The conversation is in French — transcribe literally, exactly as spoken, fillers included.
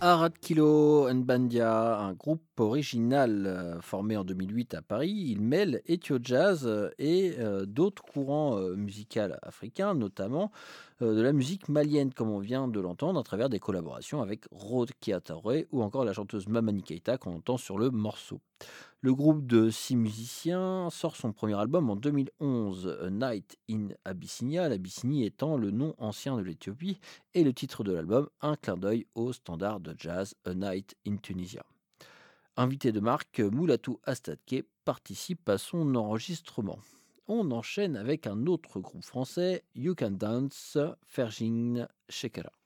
Arad Kilo and Bandia, un groupe original euh, formé en deux mille huit à Paris, il mêle Ethio Jazz euh, et euh, d'autres courants euh, musicaux africains, notamment euh, de la musique malienne, comme on vient de l'entendre, à travers des collaborations avec Rod Kiataore ou encore la chanteuse Mamani Keita qu'on entend sur le morceau. Le groupe de six musiciens sort son premier album en deux mille onze, A Night in Abyssinia, l'Abyssinie étant le nom ancien de l'Éthiopie, et le titre de l'album, un clin d'œil au standard de jazz A Night in Tunisia. Invité de marque, Moulatou Astatke participe à son enregistrement. On enchaîne avec un autre groupe français, You Can Dance, Fergin Shekara.